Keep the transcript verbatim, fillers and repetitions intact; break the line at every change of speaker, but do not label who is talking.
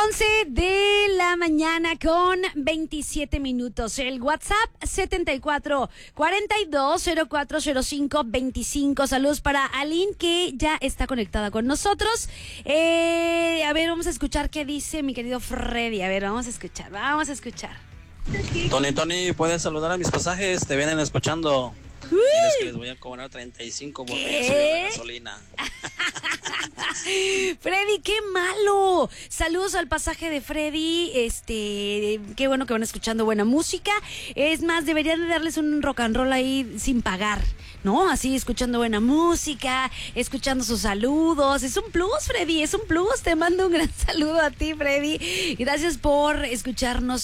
once de la mañana con veintisiete minutos. El WhatsApp setenta y cuatro cuarenta y dos cero cuatro cero cinco veinticinco. Saludos para Aline, que ya está conectada con nosotros. Eh, a ver, vamos a escuchar qué dice mi querido Freddy. A ver, vamos a escuchar, vamos a escuchar.
Tony, Tony, puedes saludar a mis pasajes, te vienen escuchando. Diles que les voy a cobrar treinta y cinco por de gasolina.
Freddy, qué malo. Saludos al pasaje de Freddy. Este, qué bueno que van escuchando buena música. Es más, deberían de darles un rock and roll ahí sin pagar, ¿no? Así, escuchando buena música, escuchando sus saludos. Es un plus, Freddy, es un plus. Te mando un gran saludo a ti, Freddy. Gracias por escucharnos